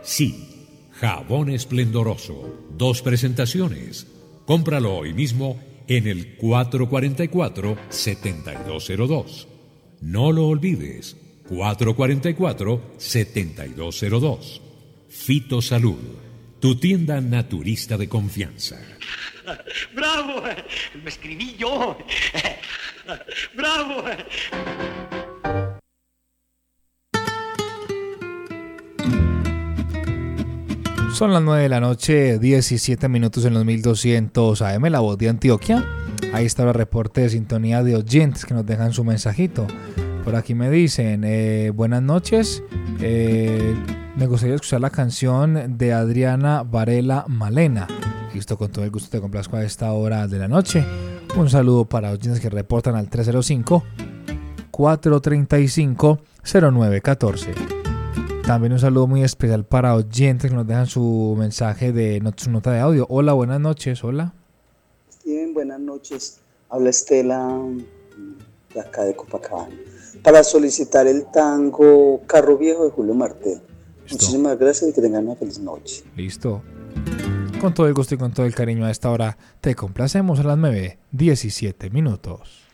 Sí, jabón esplendoroso. 2 presentaciones. Cómpralo hoy mismo en el 444-7202. No lo olvides, 444-7202. Fitosalud, tu tienda naturista de confianza. ¡Bravo! Me escribí yo. ¡Bravo! Son las 9 de la noche, 17 minutos en los 1200 AM, La Voz de Antioquia. Ahí está el reporte de sintonía de oyentes que nos dejan su mensajito. Por aquí me dicen, buenas noches, me gustaría escuchar la canción de Adriana Varela Malena. Listo, con todo el gusto te complazco a esta hora de la noche. Un saludo para oyentes que reportan al 305-435-0914. También un saludo muy especial para oyentes que nos dejan su mensaje de su nota de audio. Hola, buenas noches, hola. Bien, buenas noches. Habla Estela de acá de Copacabana. Para solicitar el tango Carro Viejo de Julio Martel. Listo. Muchísimas gracias y que tengan una feliz noche. Listo. Con todo el gusto y con todo el cariño a esta hora te complacemos a las 9:17 minutos.